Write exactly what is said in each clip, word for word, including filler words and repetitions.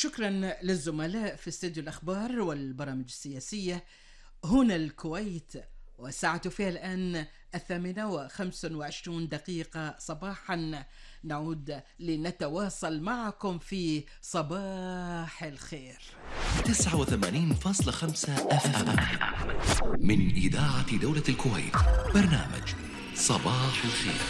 شكرا للزملاء في استديو الأخبار والبرامج السياسية هنا الكويت، والساعة فيها الآن الثامنة وخمس وعشرون دقيقة صباحا. نعود لنتواصل معكم في صباح الخير. تسعة وثمانين فاصلة خمسة أف أم من إذاعة دولة الكويت، برنامج صباح الخير.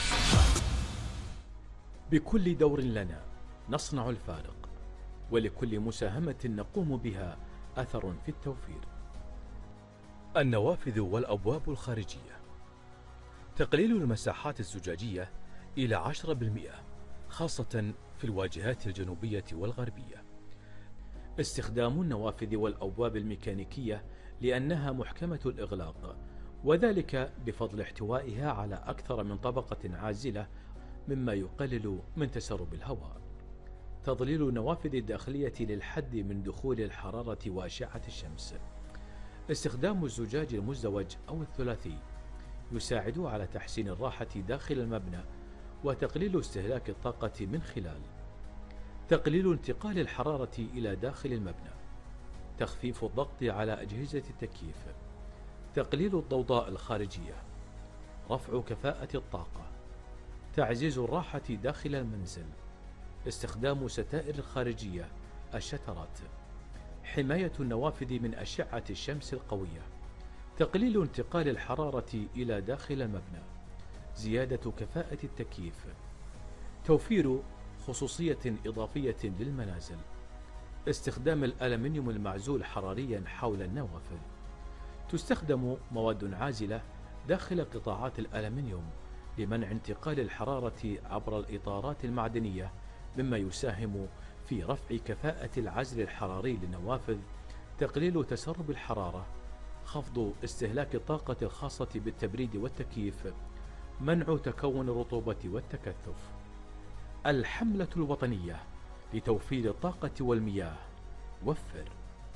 بكل دور لنا نصنع الفارق، ولكل مساهمة نقوم بها أثر في التوفير. النوافذ والأبواب الخارجية، تقليل المساحات الزجاجية إلى عشرة بالمئة خاصة في الواجهات الجنوبية والغربية. استخدام النوافذ والأبواب الميكانيكية لأنها محكمة الإغلاق، وذلك بفضل احتوائها على أكثر من طبقة عازلة مما يقلل من تسرب الهواء. تظليل النوافذ الداخلية للحد من دخول الحرارة وأشعة الشمس. استخدام الزجاج المزدوج أو الثلاثي يساعد على تحسين الراحة داخل المبنى وتقليل استهلاك الطاقة من خلال تقليل انتقال الحرارة إلى داخل المبنى، تخفيف الضغط على أجهزة التكييف، تقليل الضوضاء الخارجية، رفع كفاءة الطاقة، تعزيز الراحة داخل المنزل، استخدام ستائر الخارجية الشترات، حماية النوافذ من أشعة الشمس القوية، تقليل انتقال الحرارة إلى داخل المبنى، زيادة كفاءة التكييف، توفير خصوصية إضافية للمنازل، استخدام الألمنيوم المعزول حراريا حول النوافذ. تستخدم مواد عازلة داخل قطاعات الألمنيوم لمنع انتقال الحرارة عبر الإطارات المعدنية، مما يساهم في رفع كفاءة العزل الحراري للنوافذ، تقليل تسرب الحرارة، خفض استهلاك الطاقة الخاصة بالتبريد والتكييف، منع تكون الرطوبة والتكثف. الحملة الوطنية لتوفير الطاقة والمياه، وفر.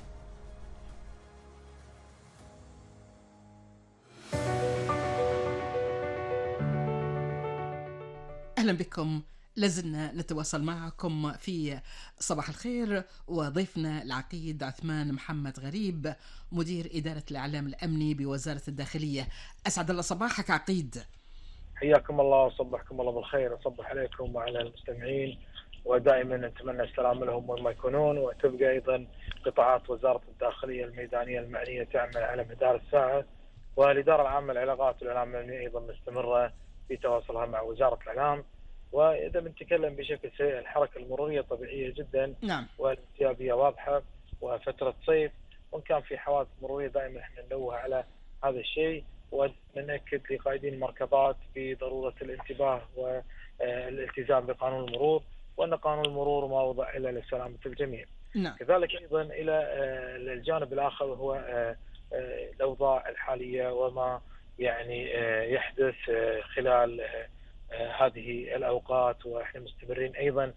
أهلا بكم، لازلنا نتواصل معكم في صباح الخير، وضيفنا العقيد عثمان محمد غريب، مدير إدارة الإعلام الأمني بوزارة الداخلية. أسعد الله صباحك عقيد. حياكم الله وصبحكم الله بالخير، وصبح عليكم وعلى المستمعين، ودائما نتمنى السلام لهم وين ما يكونون. وتبقى أيضا قطاعات وزارة الداخلية الميدانية المعنية تعمل على مدار الساعة، والإدارة العامة للعلاقات والإعلام الأمني أيضا مستمرة في تواصلها مع وزارة الإعلام. وإذا بنتكلم بشكل سريع، الحركة المرورية طبيعية جدا، نعم، والانسيابية واضحة، وفترة صيف، وإن كان في حوادث مرورية دائما احنا ننوه على هذا الشيء، ونأكد لقائدين المركبات بضرورة الانتباه والالتزام بقانون المرور، وأن قانون المرور ما وضع إلا لسلامة الجميع. نعم. كذلك أيضا إلى الجانب الآخر وهو الأوضاع الحالية وما يعني يحدث خلال هذه الأوقات، وإحنا مستمرين أيضا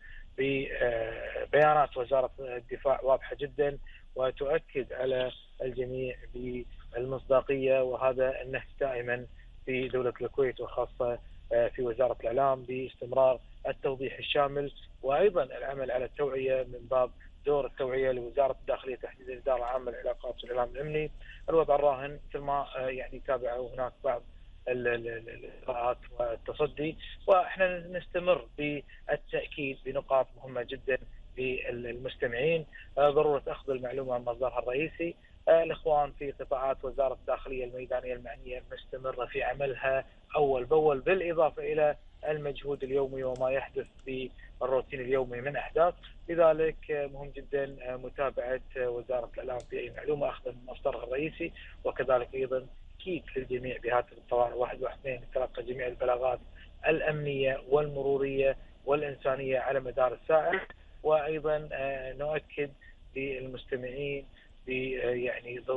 ببيانات وزارة الدفاع واضحة جدا، وتؤكد على الجميع بالمصداقية، وهذا النهج دائما في دولة الكويت وخاصة في وزارة الإعلام باستمرار التوضيح الشامل، وأيضا العمل على التوعية من باب دور التوعية لوزارة الداخلية تحديدا الإدارة العامة للعلاقات والإعلام الأمني. الوضع الراهن مثل ما يعني تابعوا هناك بعض الإجراءات والتصدي، وإحنا نستمر بالتأكيد بنقاط مهمة جدا للمستمعين. ضرورة أخذ المعلومة من مصدرها الرئيسي. الإخوان في قطاعات وزارة الداخلية الميدانية المعنية مستمرة في عملها أول بأول، بالإضافة إلى المجهود اليومي وما يحدث في الروتين اليومي من أحداث. لذلك مهم جدا متابعة وزارة الإعلام في أي معلومة، أخذ من مصدرها الرئيسي، وكذلك أيضا تأكيد للجميع بهاتف الطوارئ واحد واحد اثنين لتلقى جميع البلاغات الأمنية والمرورية والإنسانية على مدار الساعة. وأيضا نؤكد للمستمعين يعني